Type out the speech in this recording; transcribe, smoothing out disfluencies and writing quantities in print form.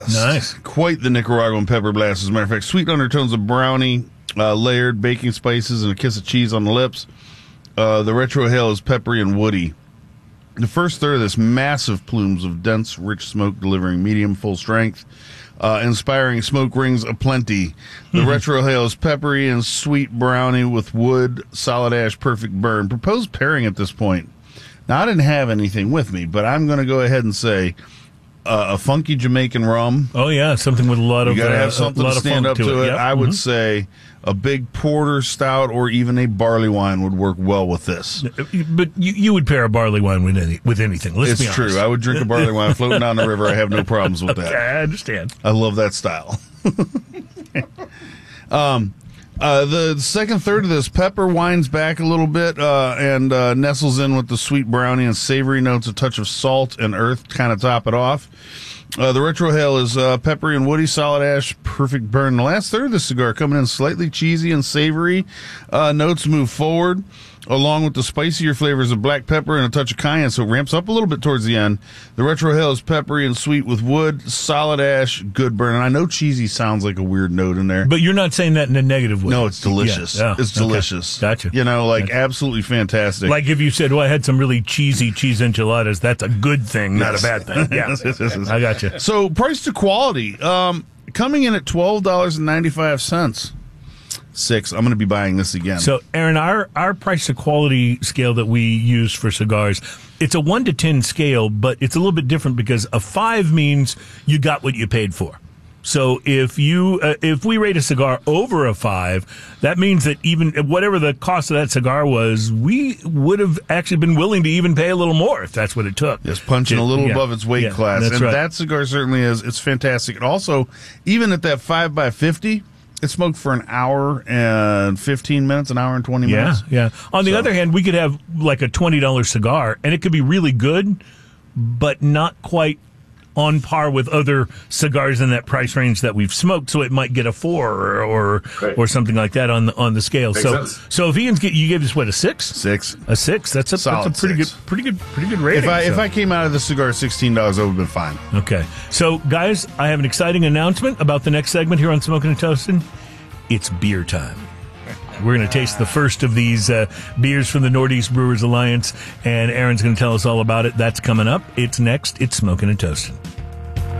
Nice. Quite the Nicaraguan pepper blast, as a matter of fact. Sweet undertones of brownie, layered baking spices, and a kiss of cheese on the lips. The retrohale is peppery and woody. The first third of this, massive plumes of dense, rich smoke delivering medium full strength, inspiring smoke rings aplenty. The retrohale is peppery and sweet brownie with wood, solid ash, perfect burn. Proposed pairing at this point. Now, I didn't have anything with me, but I'm going to go ahead and say a funky Jamaican rum. Oh, yeah, something with a lot of You got to have something to stand up to it. Yep. I would say a big porter, stout, or even a barley wine would work well with this. But you would pair a barley wine with anything. Let's be honest. It's true. I would drink a barley wine floating down the river. I have no problems with that. Okay, I understand. I love that style. The second third of this, pepper winds back a little bit and nestles in with the sweet brownie and savory notes, a touch of salt and earth to kind of top it off. The retrohale is peppery and woody, solid ash, perfect burn. The last third of the cigar coming in slightly cheesy and savory. Notes move forward, along with the spicier flavors of black pepper and a touch of cayenne, so it ramps up a little bit towards the end. The retrohale is peppery and sweet with wood, solid ash, good burn. And I know cheesy sounds like a weird note in there. But you're not saying that in a negative way. No, it's delicious. Yeah. It's delicious. Gotcha. You know, absolutely fantastic. Like if you said, well, I had some really cheesy cheese enchiladas, that's a good thing, not a bad thing. Yeah, I got you. So price to quality, coming in at $12.95. $6. I'm going to be buying this again. So, Aaron, our price to quality scale that we use for cigars, it's a 1 to 10 scale, but it's a little bit different because a 5 means you got what you paid for. So if we rate a cigar over a 5, that means that even whatever the cost of that cigar was, we would have actually been willing to even pay a little more if that's what it took. Just punching a little above its weight class. And right. That cigar certainly is. It's fantastic. And also, even at that 5x50, it's smoked for an hour and 15 minutes, an hour and 20 minutes. Yeah. On the other hand, we could have like a $20 cigar, and it could be really good, but not quite on par with other cigars in that price range that we've smoked. So it might get a 4 or something like that on the scale. So if Ian's you gave us what, a 6? 6. A 6. That's a pretty good rating. If I came out of the cigar $16, I would have been fine. Okay. So guys, I have an exciting announcement about the next segment here on Smoking and Toasting. It's beer time. We're going to taste the first of these beers from the Northeast Brewers Alliance, and Aaron's going to tell us all about it. That's coming up. It's next. It's Smoking and Toasting.